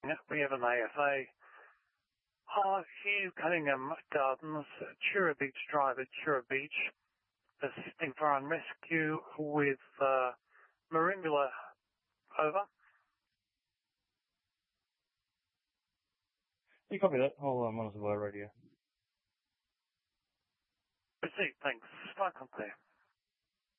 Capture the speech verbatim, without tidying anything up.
We have an A F A. Are Hugh Cunningham Gardens, Chura Beach Drive at Chura Beach, assisting fire and rescue with uh, Marimbula. Over. You copy that? I'll um, monitor by radio. Received, thanks. Flight clear.